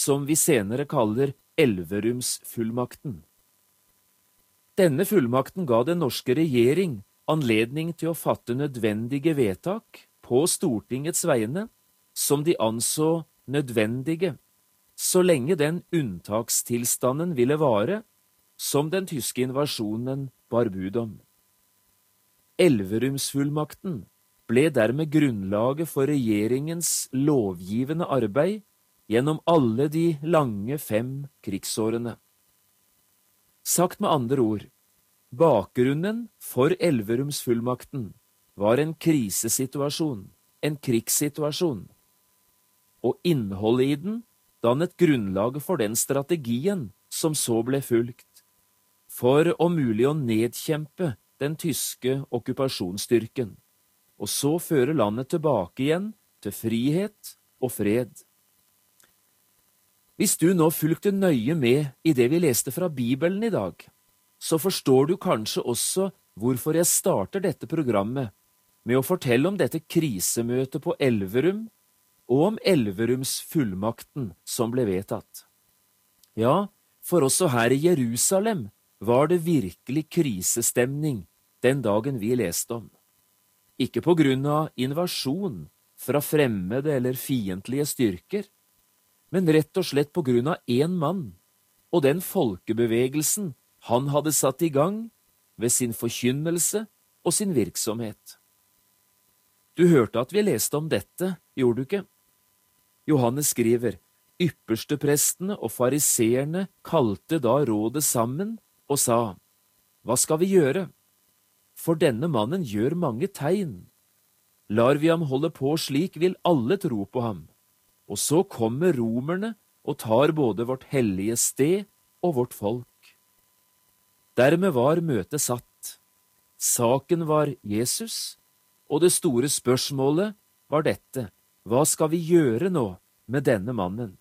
som vi senere kaller Elverumsfullmakten. Denne fullmakten ga den norske regjering anledning til å fatte nødvendige vedtak på Stortingets vegne, som de anså nødvendige, så lenge den unntakstilstanden ville vare, som den tyske invasjonen bar bud om. Elverumsfullmakten ble dermed grunnlaget for regjeringens lovgivende arbeid gjennom alle de lange 5 krigsårene. Sagt med andre ord, bakgrunnen for Elverumsfullmakten var en krisesituasjon, en krigssituasjon, og innholdet i den dannet grunnlaget for den strategien som så ble fulgt, for om mulig å nedkjempe den tyske okkupasjonsstyrken, og så føre landet tilbake igjen til frihet og fred. Hvis du nå fulgte nøye med i det vi leste fra Bibelen i dag, så forstår du kanskje også hvorfor jeg starter dette programmet med å fortelle om dette krisemøtet på Elverum og om Elverumsfullmakten som ble vedtatt. Ja, for også her i Jerusalem var det virkelig krisestemning den dagen vi leste om. Ikke på grunn av invasjon fra fremmede eller fiendtlige styrker, men rett og slett på grunn av en mann og den folkebevegelsen han hadde satt i gang ved sin forkynnelse og sin virksomhet. Du hørte at vi leste om dette, gjorde du ikke? Johannes skriver, yppersteprestene og fariseerne kalte da rådet sammen og sa, «Hva skal vi gjøre? For denne mannen gjør mange tegn. Lar vi ham holde på slik, vil alle tro på ham. Og så kommer romerne og tar både vårt hellige sted og vårt folk.» Dermed var møtet satt. Saken var Jesus, og det store spørsmålet var dette, hva skal vi gjøre nå med denne mannen?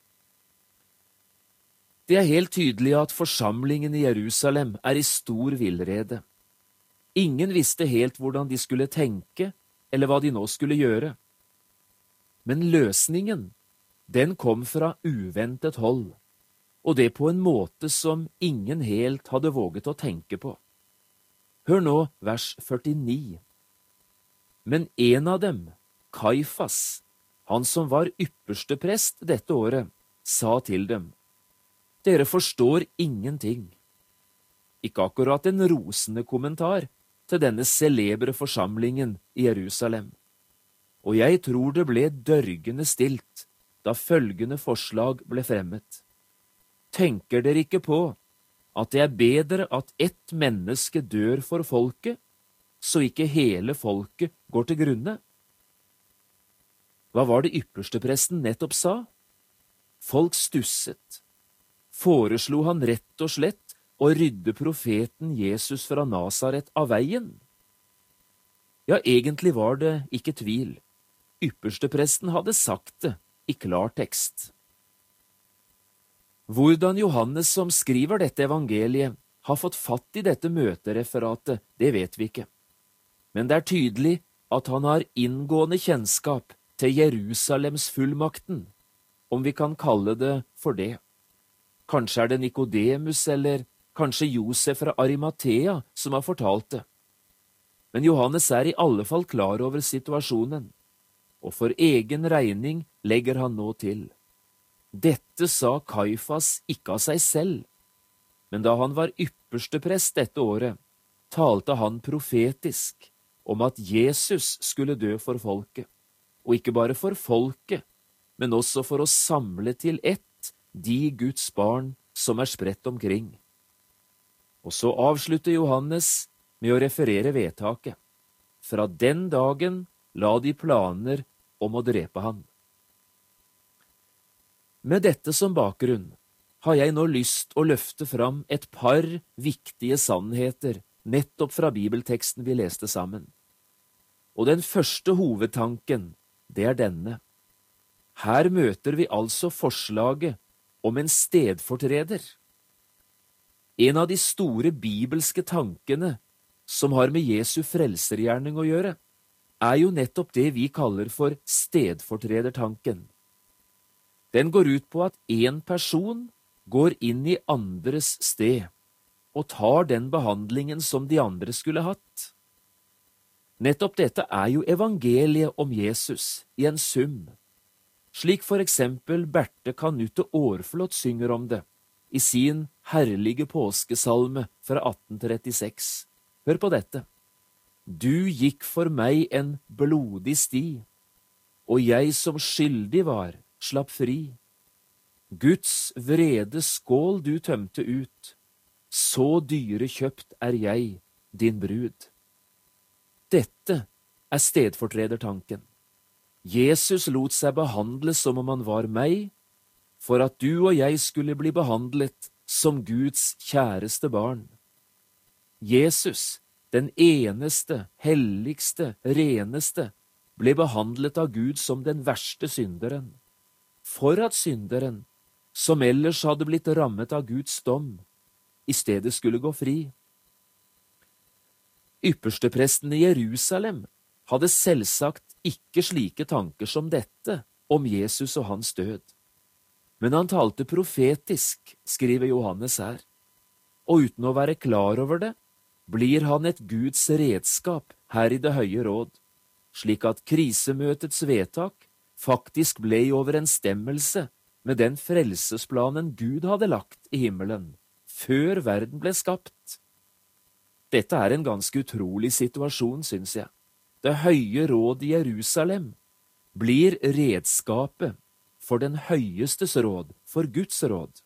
Det er helt tydelig at forsamlingen i Jerusalem er i stor villrede. Ingen visste helt hvordan de skulle tenke, eller hva de nå skulle gjøre. Men løsningen, den kom fra uventet hold, og det på en måte som ingen helt hadde våget å tenke på. Hør nå vers 49. Men en av dem, Kaifas, han som var ypperste prest dette året, sa til dem, «Dere forstår ingenting.» Ikke akkurat en rosende kommentar til denne celebre forsamlingen i Jerusalem. Og jeg tror det ble dørgende stilt da følgende forslag ble fremmet. Tenker dere ikke på at det er bedre at ett menneske dør for folket, så ikke hele folket går til grunne? Hva var det ypperstepresten nettopp sa? Folk stusset. Foreslo han rett og slett å rydde profeten Jesus fra Nasaret av veien? Ja, egentlig var det ikke tvil. Ypperstepresten hadde sagt det i klar tekst. Hvordan Johannes som skriver dette evangeliet har fått fatt i dette møtereferatet, det vet vi ikke. Men det er tydelig at han har inngående kjennskap til Jerusalemsfullmakten, om vi kan kalle det for det. Kanskje er det Nikodemus eller kanskje Josef fra Arimathea som har fortalt det. Men Johannes er i alle fall klar over situasjonen, og for egen regning legger han nå til. Dette sa Kaifas ikke av seg selv, men da han var yppersteprest dette året, talte han profetisk om at Jesus skulle dø for folket, og ikke bare for folket, men også for å samle til ett de Guds barn som er spredt omkring. Og så avslutter Johannes med å referere vedtaket. Fra den dagen la de planer om å drepe han. Med dette som bakgrunn har jeg nå lyst å løfte fram et par viktige sannheter nettopp fra bibelteksten vi leste sammen. Og den første hovedtanken, det er denne. Her møter vi altså forslaget om en stedfortreder. En av de store bibelske tankene som har med Jesu frelsergjerning å gjøre, er jo nettopp det vi kaller for stedfortredertanken. Den går ut på at en person går inn i andres sted og tar den behandlingen som de andre skulle hatt. Nettopp dette er jo evangeliet om Jesus i en sum, slik for eksempel Berthe Kanutte Aarflot synger om det i sin herlige påskesalme fra 1836. Hør på dette. Du gikk for meg en blodig sti, og jeg som skyldig var, slapp fri. Guds vrede skål du tømte ut, så dyrekjøpt er jeg, din brud. Dette er stedfortredertanken. Jesus lot seg behandle som om han var meg, for at du og jeg skulle bli behandlet som Guds kjæreste barn. Jesus, den eneste, helligste, reneste, ble behandlet av Gud som den verste synderen, for at synderen, som ellers hadde blitt rammet av Guds dom, i stedet skulle gå fri. Ypperstepresten i Jerusalem hadde selvsagt ikke slike tanker som dette om Jesus og hans død. Men han talte profetisk, skriver Johannes her, og uten å være klar over det, blir han et Guds redskap her i Det høye råd, slik at krisemøtets vedtak faktisk ble i overensstemmelse med den frelsesplanen Gud hadde lagt i himmelen, før verden ble skapt. Dette er en ganske utrolig situasjon, synes jeg. Det høye råd i Jerusalem blir redskapet for den høyestes råd, for Guds råd.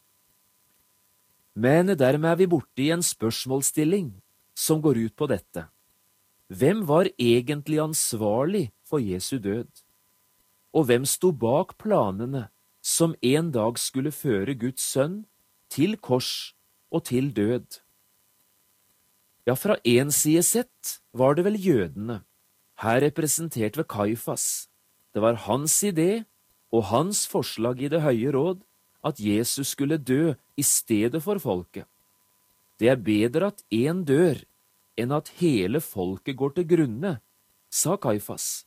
Men dermed er vi borte i en spørsmålsstilling som går ut på dette. Hvem var egentlig ansvarlig for Jesu død? Og hvem sto bak planene som en dag skulle føre Guds sønn til kors og til død? Ja, fra en side sett var det vel jødene, her representert ved Kaifas. Det var hans idé og hans forslag i Det høye råd at Jesus skulle dø i stedet for folket. Det er bedre at en dør enn at hele folket går til grunne, sa Kaifas.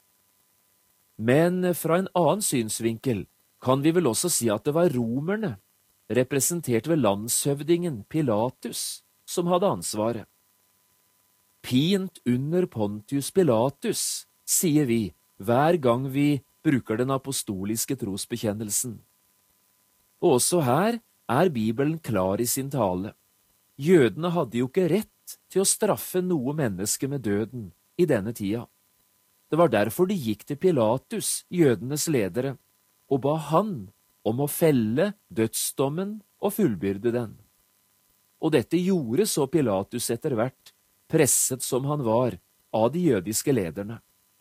Men fra en annen synsvinkel kan vi vel også si at det var romerne, representert ved landshøvdingen Pilatus, som hadde ansvaret. Pint under Pontius Pilatus, sier vi hver gang vi bruker den apostoliske trosbekjennelsen. Og også her er Bibelen klar i sin tale. Jødene hadde jo ikke rett til å straffe noe menneske med døden i denne tida. Det var derfor de gikk til Pilatus, jødenes ledere, og ba han om å felle dødsdommen og fullbyrde den. Og dette gjorde så Pilatus etter hvert, presset som han var av de jødiske lederne.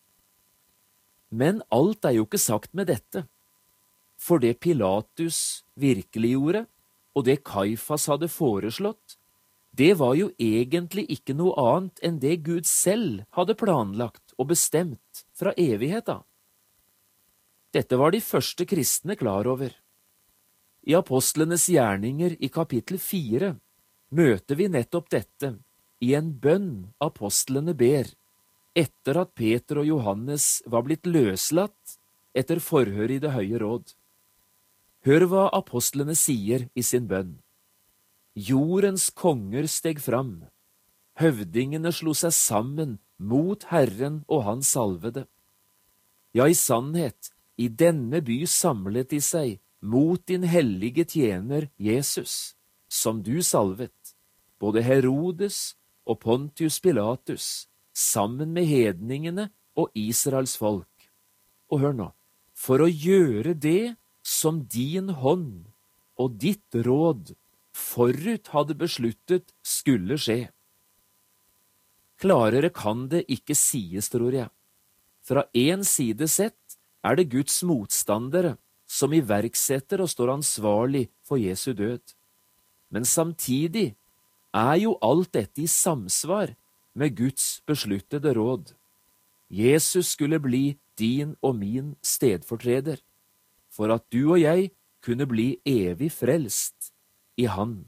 Men alt er jo ikke sagt med dette, for det Pilatus virkelig gjorde, og det Kaifas hadde foreslått, det var jo egentlig ikke noe annet enn det Gud selv hadde planlagt og bestemt fra evigheten. Dette var de første kristne klar over. I Apostlenes gjerninger i kapittel 4 møter vi nettopp dette i en bønn apostlene ber, etter at Peter og Johannes var blitt løslatt etter forhør i Det høye råd. Hør hva apostlene sier i sin bønn. Jordens konger steg fram, høvdingene slo seg sammen mot Herren og hans salvede. Ja, i sannhet, i denne by samlet de seg mot din hellige tjener Jesus, som du salvet, både Herodes og Pontius Pilatus, sammen med hedningene og Israels folk. Og hør nå, for å gjøre det som din hånd og ditt råd forut hadde besluttet skulle skje. Klarere kan det ikke sies, tror jeg. Fra en side sett er det Guds motstandere som iverksetter og står ansvarlig for Jesu død. Men samtidig er jo alt dette i samsvar med Guds besluttede råd. Jesus skulle bli din og min stedfortreder, for at du og jeg kunne bli evig frelst i Han.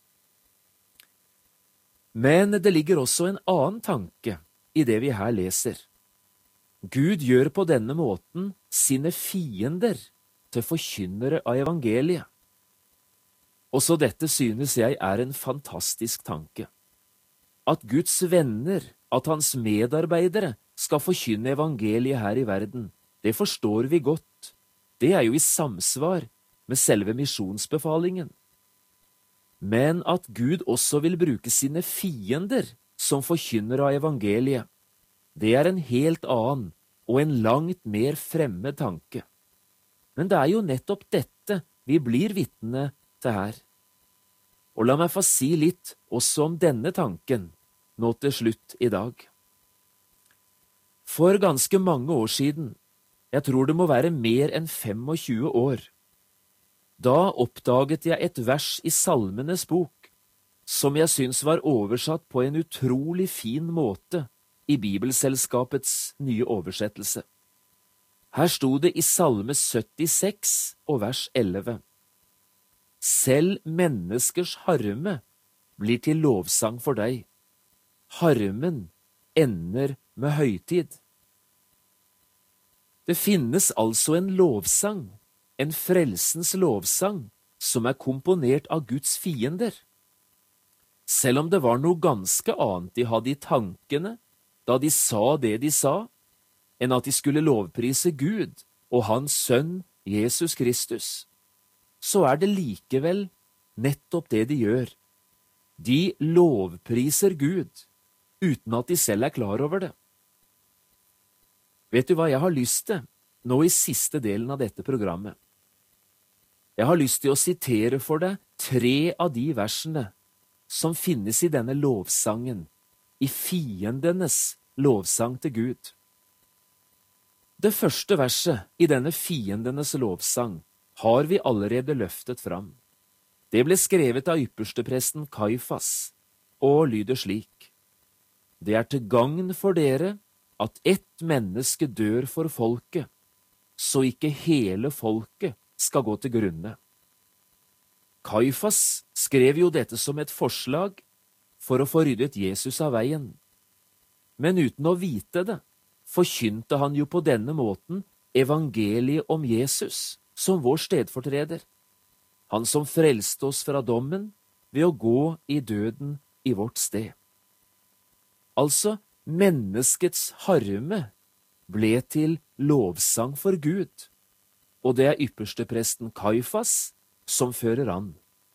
Men det ligger også en annen tanke i det vi her leser. Gud gjør på denne måten sine fiender til forkynnere av evangeliet. Også dette synes jeg er en fantastisk tanke. At Guds venner, at hans medarbeidere, skal forkynne evangeliet her i verden, det forstår vi godt. Det er jo i samsvar med selve misjonsbefalingen. Men at Gud også vil bruke sine fiender som forkynner av evangeliet, det er en helt annen og en langt mer fremmed tanke. Men det er jo nettopp dette vi blir vitne til her. Og la meg få si litt også om denne tanken nå til slutt i dag. For ganske mange år siden, jeg tror det må være mer enn 25 år, da oppdaget jeg et vers i Salmenes bok, som jeg syns var oversatt på en utrolig fin måte i Bibelselskapets nye oversettelse. Her sto det i Salme 76 og vers 11. Selv menneskers harme blir til lovsang for deg. Harmen ender med høytid. Det finnes altså en lovsang, en frelsens lovsang, som er komponert av Guds fiender. Selv om det var noe ganske annet de hadde i tankene da de sa det de sa, enn at de skulle lovprise Gud og hans sønn Jesus Kristus, så er det likevel nettopp det de gjør. De lovpriser Gud, uten at de selv er klar over det. Vet du hva jeg har lyst til nå i siste delen av dette programmet? Jeg har lyst til å sitere for deg 3 av de versene som finnes i denne lovsangen, i fiendenes lovsang til Gud. Det første verset i denne fiendenes lovsang har vi allerede løftet fram. Det ble skrevet av ypperstepresten Kaifas, og lyder slik. Det er til gagn for dere at ett menneske dør for folket, så ikke hele folket skal gå til grunne. Kaifas skrev jo dette som et forslag for å få ryddet Jesus av veien. Men uten å vite det, forkynte han jo på denne måten evangeliet om Jesus som vår stedfortreder, han som frelste oss fra dommen ved å gå i døden i vårt sted. Altså, menneskets harme ble til lovsang for Gud, og det er ypperstepresten Kaifas som fører an.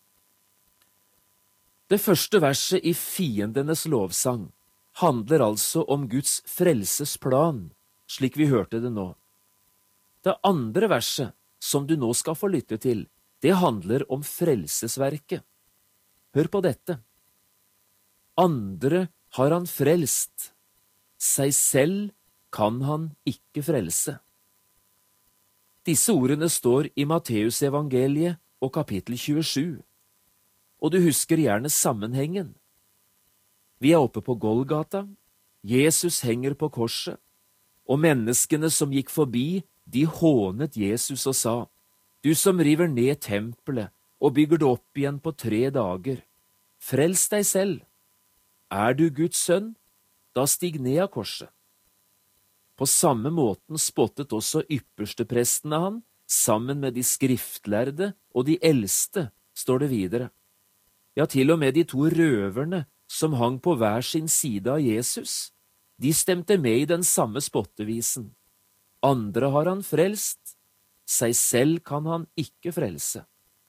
Det første verset i fiendenes lovsang handler altså om Guds frelsesplan, slik vi hørte det nå. Det andre verset, som du nå skal få lytte til, det handler om frelsesverket. Hør på dette. Andre har han frelst, seg selv kan han ikke frelse. Disse ordene står i Matteus evangeliet og kapittel 27, og du husker gjerne sammenhengen. Vi er oppe på Golgata, Jesus henger på korset, og menneskene som gikk forbi, de hånet Jesus og sa, «Du som river ned tempelet og bygger det opp igjen på 3 dager, frels deg selv. Er du Guds sønn, da stig ned av korset.» På samme måten spottet også yppersteprestene han, sammen med de skriftlærde og de eldste, står det videre. Ja, til og med de 2 røverne som hang på hver sin side av Jesus, de stemte med i den samme spottevisen. Andre har han frelst, seg selv kan han ikke frelse.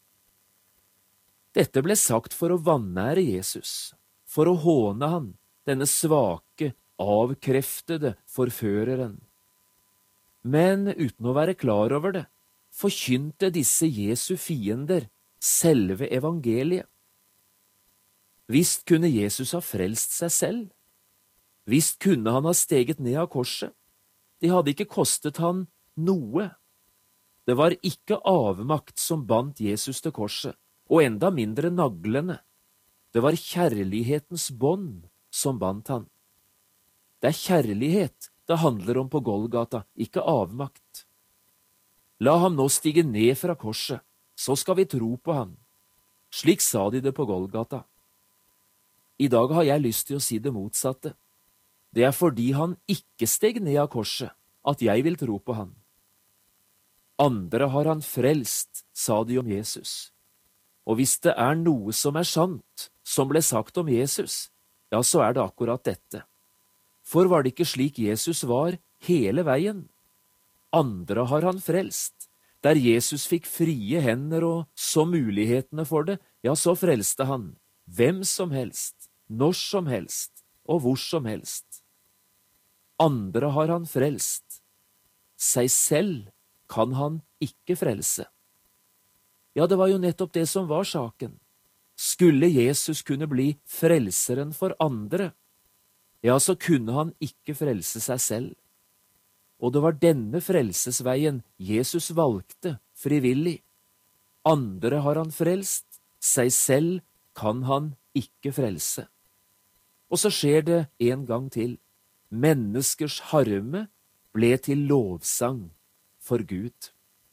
Dette ble sagt for å vanære Jesus, for å håne han, denne svake, avkreftede forføreren. Men uten å være klar over det, forkynte disse Jesu fiender selve evangeliet. Visst kunne Jesus ha frelst seg selv. Visst kunne han ha steget ned av korset. Det hadde ikke kostet han noe. Det var ikke avmakt som bandt Jesus til korset, og enda mindre naglene. Det var kjærlighetens bånd som bandt han. Det er kjærlighet det handler om på Golgata, ikke avmakt. La ham nå stige ned fra korset, så skal vi tro på ham. Slik sa de det på Golgata. I dag har jeg lyst til å si det motsatte. Det er fordi han ikke steg ned av korset at jeg vil tro på han. Andre har han frelst, sa de om Jesus. Og hvis det er noe som er sant, som ble sagt om Jesus, ja, så er det akkurat dette. For var det ikke slik Jesus var hele veien? Andre har han frelst. Der Jesus fikk frie hender og så mulighetene for det, ja, så frelste han hvem som helst, når som helst og hvor som helst. Andre har han frelst. Seg selv kan han ikke frelse. Ja, det var jo nettopp det som var saken. Skulle Jesus kunne bli frelseren for andre, ja, så kunne han ikke frelse seg selv. Og det var denne frelsesveien Jesus valgte frivillig. Andre har han frelst, seg selv kan han ikke frelse. Og så skjer det en gang til. Menneskers harme ble til lovsang for Gud.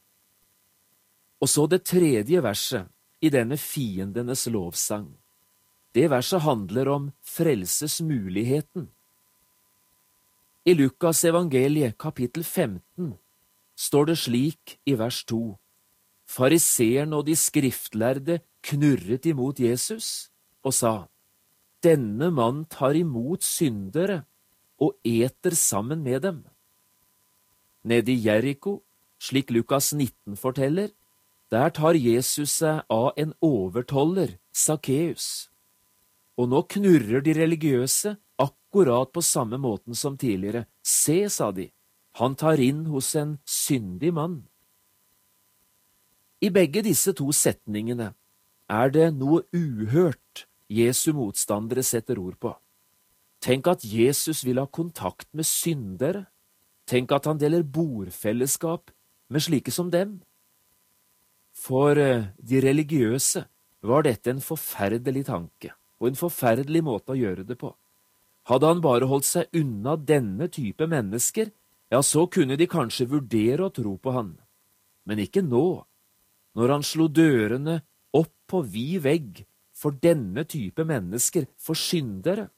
Og så det tredje verset i denne fiendenes lovsang. Det verset handler om frelsesmuligheten. I Lukas evangeliet kapittel 15 står det slik i vers 2. Fariseerne og de skriftlærde knurret imot Jesus og sa, «Denne mann tar imot syndere og eter sammen med dem.» Nede i Jeriko, slik Lukas 19 forteller, der tar Jesus seg av en overtoller, Sakkeus. Og nå knurrer de religiøse akkurat på samme måten som tidligere. Se, sa de, han tar inn hos en syndig mann. I begge disse to setningene er det noe uhørt Jesu motstandere setter ord på. Tenk at Jesus vil ha kontakt med syndere. Tenk at han deler bordfellesskap med slike som dem. For de religiøse var dette en forferdelig tanke, og en forferdelig måte å gjøre det på. Hadde han bare holdt seg unna denne type mennesker, ja, så kunne de kanskje vurdere å tro på han. Men ikke nå, når han slo dørene opp på vid vegg for denne type mennesker, for syndere.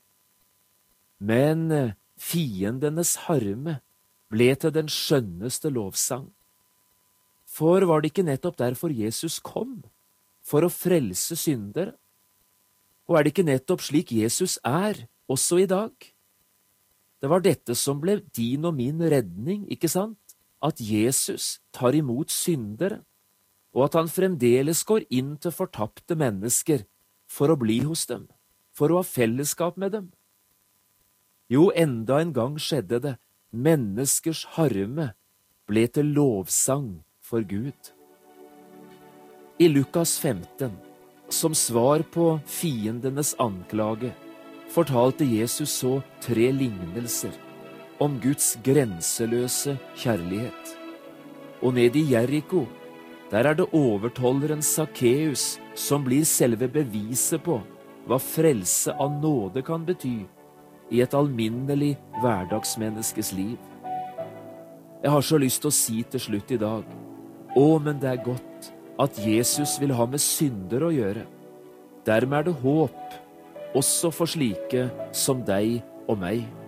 Men fiendenes harme ble til den skjønneste lovsang. For var det ikke nettopp derfor Jesus kom? For å frelse syndere? Og er det ikke nettopp slik Jesus er, også i dag? Det var dette som ble din og min redning, ikke sant? At Jesus tar imot syndere, og at han fremdeles går inn til fortapte mennesker for å bli hos dem, for å ha fellesskap med dem. Jo, enda en gang skjedde det. Menneskers harme ble til lovsang for Gud. I Lukas 15, som svar på fiendenes anklage, fortalte Jesus så 3 lignelser om Guds grenseløse kjærlighet. Og nede i Jeriko, der er det overtolleren Sakkeus som blir selve beviset på hva frelse av nåde kan bety i et alminnelig hverdagsmenneskes liv. Jeg har så lyst til å si til slutt i dag, men det er godt at Jesus vil ha med synder å gjøre. Dermed er det håp, også for slike som deg og meg.